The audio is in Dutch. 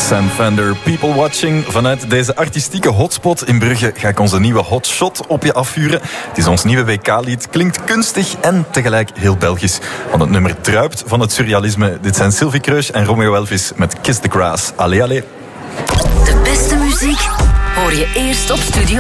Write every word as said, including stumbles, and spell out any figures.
Sam Fender, People Watching. Vanuit deze artistieke hotspot in Brugge ga ik onze nieuwe hotshot op je afvuren. Het is ons nieuwe W K-lied. Klinkt kunstig en tegelijk heel Belgisch. Want het nummer druipt van het surrealisme. Dit zijn Sylvie Kreusch en Romeo Elvis met Kiss the Grass. Allee, allee. De beste muziek hoor je eerst op Studio